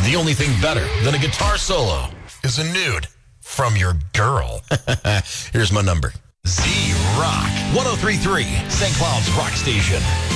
The only thing better than a guitar solo is a nude from your girl. Here's my number. Z-Rock, 103.3, St. Cloud's Rock Station.